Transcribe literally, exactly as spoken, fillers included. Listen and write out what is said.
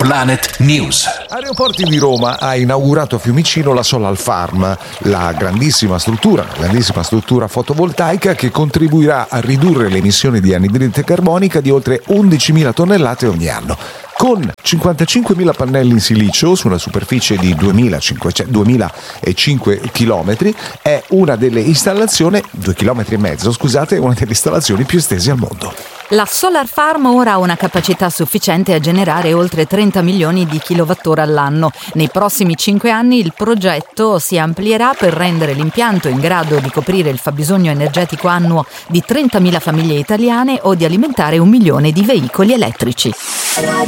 Planet News. Aeroporti di Roma ha inaugurato a Fiumicino la Solar Farm, la grandissima struttura, grandissima struttura fotovoltaica che contribuirà a ridurre le emissioni di anidride carbonica di oltre undicimila tonnellate ogni anno. Con cinquantacinquemila pannelli in silicio su una superficie di duemilacinque chilometri, è una delle installazioni, due chilometri e mezzo, scusate, una delle installazioni più estese al mondo. La Solar Farm ora ha una capacità sufficiente a generare oltre trenta milioni di kilowattora all'anno. Nei prossimi cinque anni il progetto si amplierà per rendere l'impianto in grado di coprire il fabbisogno energetico annuo di trentamila famiglie italiane o di alimentare un milione di veicoli elettrici.